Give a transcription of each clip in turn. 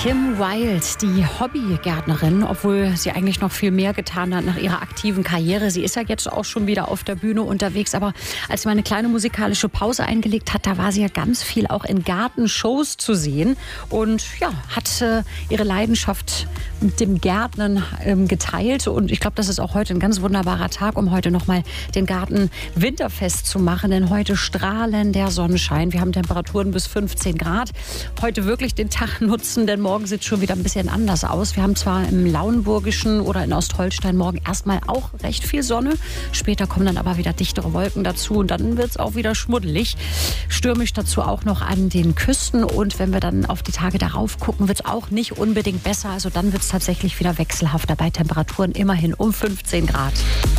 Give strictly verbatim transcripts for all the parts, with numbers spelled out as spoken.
Kim Wilde, die Hobbygärtnerin, obwohl sie eigentlich noch viel mehr getan hat nach ihrer aktiven Karriere. Sie ist ja jetzt auch schon wieder auf der Bühne unterwegs, aber als sie mal eine kleine musikalische Pause eingelegt hat, da war sie ja ganz viel auch in Gartenshows zu sehen und ja, hat äh, ihre Leidenschaft mit dem Gärtnern ähm, geteilt und ich glaube, das ist auch heute ein ganz wunderbarer Tag, um heute nochmal den Garten winterfest zu machen, denn heute strahlen der Sonnenschein. Wir haben Temperaturen bis fünfzehn Grad. Heute wirklich den Tag nutzen, denn morgen sieht es schon wieder ein bisschen anders aus. Wir haben zwar im Lauenburgischen oder in Ostholstein morgen erstmal auch recht viel Sonne. Später kommen dann aber wieder dichtere Wolken dazu und dann wird es auch wieder schmuddelig. Stürmisch dazu auch noch an den Küsten und wenn wir dann auf die Tage darauf gucken, wird es auch nicht unbedingt besser. Also dann wird es tatsächlich wieder wechselhafter bei Temperaturen immerhin um fünfzehn Grad.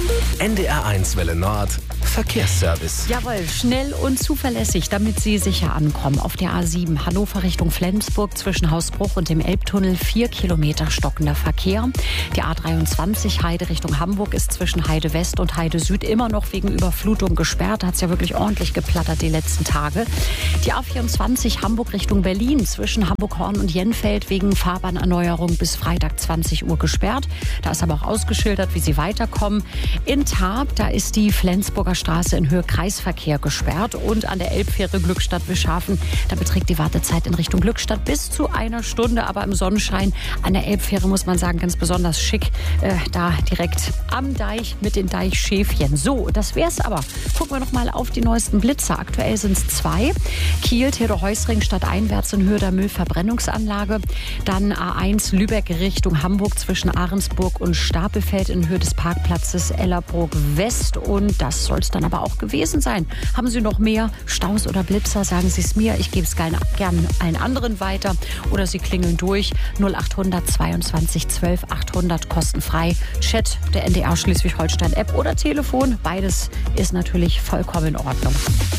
N D R eins Welle Nord, Verkehrsservice. Jawohl, schnell und zuverlässig, damit Sie sicher ankommen. Auf der A sieben Hannover Richtung Flensburg zwischen Hausbruch und dem Elbtunnel vier Kilometer stockender Verkehr. Die A dreiundzwanzig Heide Richtung Hamburg ist zwischen Heide West und Heide Süd immer noch wegen Überflutung gesperrt. Da hat es ja wirklich ordentlich geplattert die letzten Tage. Die A vierundzwanzig Hamburg Richtung Berlin zwischen Hamburg-Horn und Jenfeld wegen Fahrbahnerneuerung bis Freitag zwanzig Uhr gesperrt. Da ist aber auch ausgeschildert, wie Sie weiterkommen. In Tarp, da ist die Flensburger Straße in Höhe Kreisverkehr gesperrt und an der Elbfähre Glückstadt-Wischhafen, da beträgt die Wartezeit in Richtung Glückstadt bis zu einer Stunde, aber im Sonnenschein an der Elbfähre muss man sagen, ganz besonders schick, äh, da direkt am Deich mit den Deichschäfchen. So, das wär's aber. Gucken wir noch mal auf die neuesten Blitzer. Aktuell sind es zwei. Kiel, Theodor-Heuss-Ring stadteinwärts in Höhe der Müllverbrennungsanlage. Dann A eins Lübeck Richtung Hamburg zwischen Ahrensburg und Stapelfeld in Höhe des Parkplatzes Ellerbrok West. Und das soll es dann aber auch gewesen sein. Haben Sie noch mehr Staus oder Blitzer? Sagen Sie es mir. Ich gebe es gerne allen anderen weiter. Oder Sie klingeln durch. null acht hundert zweiundzwanzig zwölf achthundert kostenfrei. Chat der N D R Schleswig-Holstein-App oder Telefon. Beides ist natürlich vollkommen in Ordnung.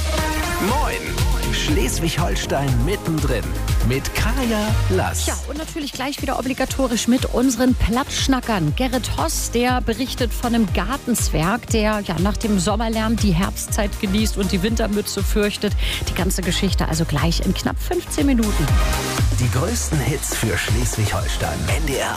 Moin! Schleswig-Holstein mittendrin mit Kaya Lass. Ja, und natürlich gleich wieder obligatorisch mit unseren Plattschnackern. Gerrit Hoss, der berichtet von einem Gartenzwerg, der ja nach dem Sommerlärm die Herbstzeit genießt und die Wintermütze fürchtet. Die ganze Geschichte also gleich in knapp fünfzehn Minuten. Die größten Hits für Schleswig-Holstein. N D R